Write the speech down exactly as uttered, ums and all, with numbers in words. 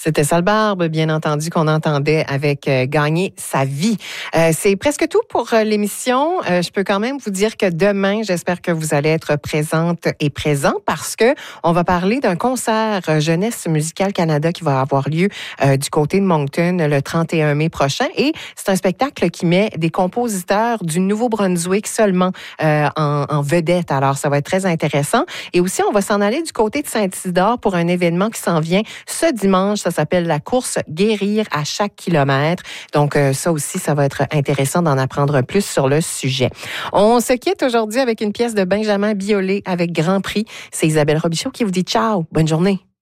C'était Sale Barbe, bien entendu, qu'on entendait avec euh, Gagner sa vie. Euh, c'est presque tout pour euh, l'émission. Euh, je peux quand même vous dire que demain, j'espère que vous allez être présente et présent parce que on va parler d'un concert euh, Jeunesse Musicale Canada qui va avoir lieu euh, du côté de Moncton le trente et un mai prochain. Et c'est un spectacle qui met des compositeurs du Nouveau-Brunswick seulement euh, en, en vedette. Alors, ça va être très intéressant. Et aussi, on va s'en aller du côté de Saint-Isidore pour un événement qui s'en vient ce dimanche. Ça s'appelle la course Guérir à chaque kilomètre. Donc, euh, ça aussi, ça va être intéressant d'en apprendre plus sur le sujet. On se quitte aujourd'hui avec une pièce de Benjamin Biolay avec Grand Prix. C'est Isabelle Robichaud qui vous dit ciao. Bonne journée.